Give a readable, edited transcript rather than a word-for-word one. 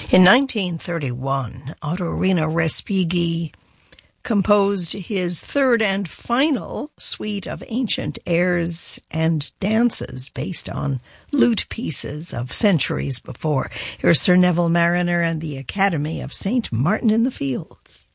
In 1931, Ottorino Respighi composed his third and final suite of ancient airs and dances based on lute pieces of centuries before. Here's Sir Neville Mariner and the Academy of St. Martin in the Fields.